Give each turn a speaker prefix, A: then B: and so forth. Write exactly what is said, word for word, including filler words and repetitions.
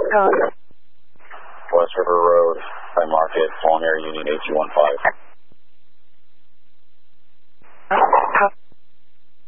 A: code.
B: West River Road, High Market, Long Air Union eight two one five.